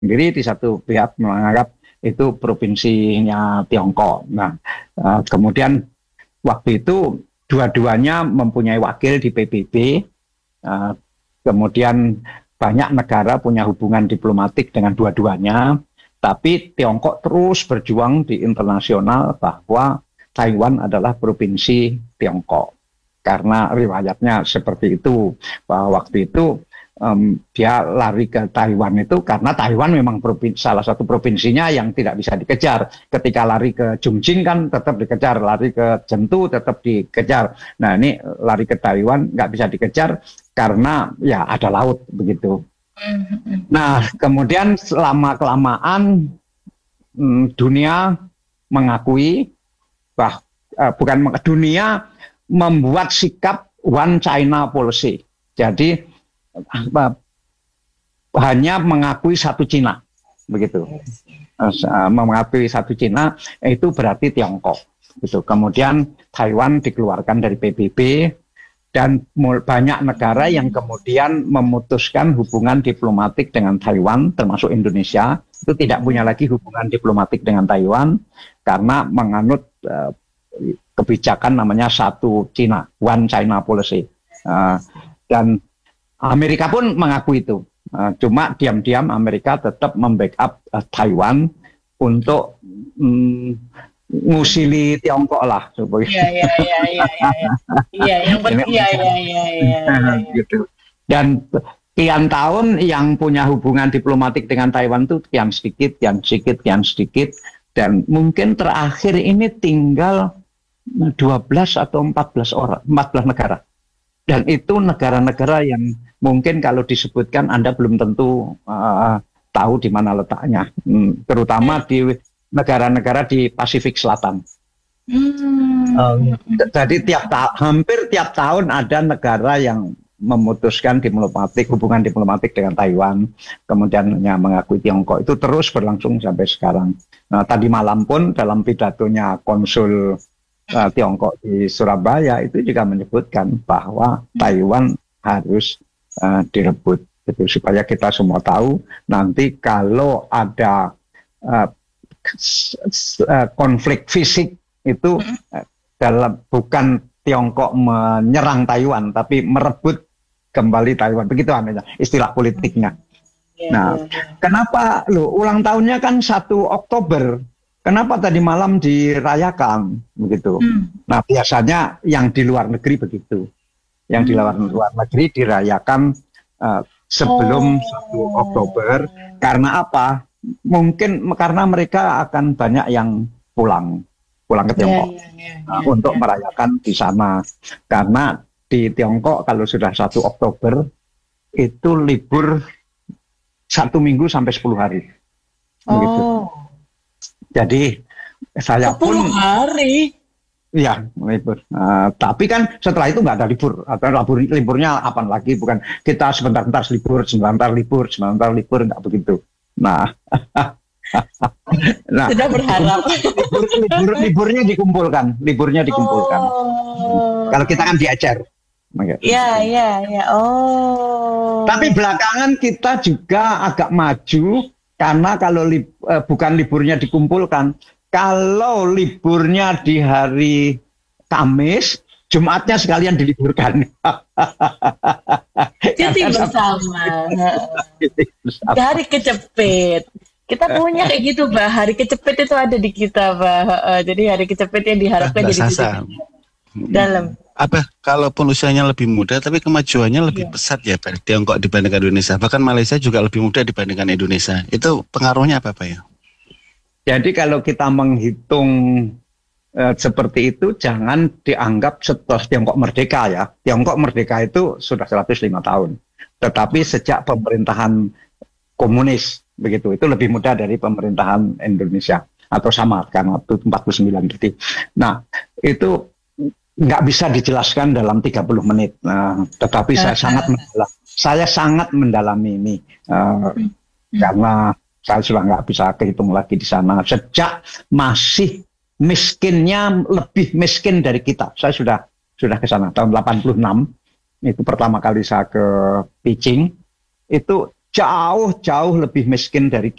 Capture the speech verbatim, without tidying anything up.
sendiri, di satu pihak menganggap itu provinsinya Tiongkok. Nah, uh, kemudian waktu itu dua-duanya mempunyai wakil di P B B. Uh, kemudian banyak negara punya hubungan diplomatik dengan dua-duanya. Tapi Tiongkok terus berjuang di internasional bahwa Taiwan adalah provinsi Tiongkok. Karena riwayatnya seperti itu. Bahwa waktu itu um, dia lari ke Taiwan itu karena Taiwan memang provinsi, salah satu provinsinya yang tidak bisa dikejar. Ketika lari ke Chongqing kan tetap dikejar, lari ke Chengdu tetap dikejar. Nah ini lari ke Taiwan nggak bisa dikejar karena ya ada laut begitu. Nah, kemudian selama-kelamaan hmm, dunia mengakui bahwa uh, bukan dunia membuat sikap One China Policy. Jadi uh, hanya mengakui satu Cina, begitu. Uh, mengakui satu Cina itu berarti Tiongkok. Gitu. Kemudian Taiwan dikeluarkan dari P B B. Dan banyak negara yang kemudian memutuskan hubungan diplomatik dengan Taiwan, termasuk Indonesia, itu tidak punya lagi hubungan diplomatik dengan Taiwan karena menganut uh, kebijakan namanya satu Cina, One China Policy. Uh, dan Amerika pun mengaku itu. Uh, cuma diam-diam Amerika tetap membackup uh, Taiwan untuk um, ngusili Tiongkok lah supaya. Iya iya iya iya iya. Iya yang penting iya iya iya iya. Gitu. Dan kian tahun yang punya hubungan diplomatik dengan Taiwan itu kian sedikit, kian sedikit, kian sedikit, dan mungkin terakhir ini tinggal dua belas atau empat belas orang, empat belas negara. Dan itu negara-negara yang mungkin kalau disebutkan Anda belum tentu uh, tahu di mana letaknya, hmm, terutama di negara-negara di Pasifik Selatan. Hmm. Um, jadi tiap ta- hampir tiap tahun ada negara yang memutuskan diplomatik, hubungan diplomatik dengan Taiwan, kemudian ya, mengakui Tiongkok. Itu terus berlangsung sampai sekarang. Nah, tadi malam pun dalam pidatonya konsul uh, Tiongkok di Surabaya itu juga menyebutkan bahwa Taiwan harus uh, direbut. Itu supaya kita semua tahu nanti kalau ada uh, konflik fisik itu mm-hmm. dalam bukan Tiongkok menyerang Taiwan tapi merebut kembali Taiwan, begitu namanya istilah politiknya. Yeah, nah, yeah, yeah. Kenapa lo ulang tahunnya kan satu Oktober? Kenapa tadi malam dirayakan begitu? Mm. Nah, biasanya yang di luar negeri begitu. Yang mm. di luar, luar negeri dirayakan uh, sebelum oh. satu Oktober karena apa? Mungkin karena mereka akan banyak yang pulang pulang ke Tiongkok yeah, yeah, yeah, yeah, untuk yeah. merayakan di sana karena di Tiongkok kalau sudah satu Oktober itu libur satu minggu sampai sepuluh hari. Oh. Begitu. Jadi saya sepuluh pun hari. Iya, libur. Uh, tapi kan setelah itu nggak ada libur. Atau libur, liburnya apa lagi? Bukan kita sebentar-bentar libur, sebentar libur, sebentar libur, nggak begitu. Nah, nah, sudah berharap libur, libur, liburnya dikumpulkan, liburnya dikumpulkan. Oh. Kalau kita kan diajar. Iya, iya, iya. Oh. Tapi belakangan kita juga agak maju karena kalau li, eh, bukan liburnya dikumpulkan, kalau liburnya di hari Kamis, Jumatnya sekalian diliburkan. Cuti bersama. Hari kecepet. Kita punya kayak gitu, Pak. Hari kecepet itu ada di kita, Pak. Jadi hari kecepet yang diharapkan nah, jadi dalam. Apa? Kalaupun usianya lebih muda, tapi kemajuannya lebih yeah. pesat ya, Pak. Tiongkok dibandingkan Indonesia. Bahkan Malaysia juga lebih muda dibandingkan Indonesia. Itu pengaruhnya apa, Pak ya? Jadi kalau kita menghitung Eh, seperti itu jangan dianggap setelah Tiongkok merdeka ya. Tiongkok merdeka itu sudah seratus lima tahun. Tetapi sejak pemerintahan komunis begitu itu lebih mudah dari pemerintahan Indonesia atau sama karena itu empat puluh sembilan gitu. Nah, itu nggak bisa dijelaskan dalam tiga puluh menit. Nah, tetapi saya sangat mendalam, saya sangat mendalami ini uh, hmm. karena saya sudah nggak bisa kehitung lagi di sana sejak masih miskinnya lebih miskin dari kita. Saya sudah sudah ke sana tahun delapan puluh enam itu pertama kali saya ke Beijing. Itu jauh jauh lebih miskin dari